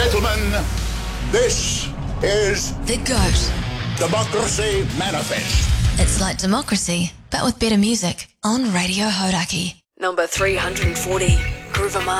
gentlemen, this is The GOAT. Democracy Manifest. It's like democracy, but with better music on Radio Hodaki. Number 340, Groove